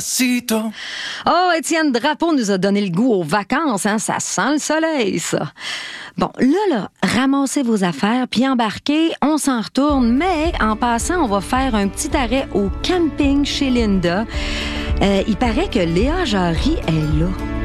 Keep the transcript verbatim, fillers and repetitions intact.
Despacito. Oh, Étienne Drapeau nous a donné le goût aux vacances, hein? Ça sent le soleil, ça. Bon, là, là, ramassez vos affaires, puis embarquez, on s'en retourne, mais en passant, on va faire un petit arrêt au camping chez Linda. Euh, il paraît que Léa Jarry est là.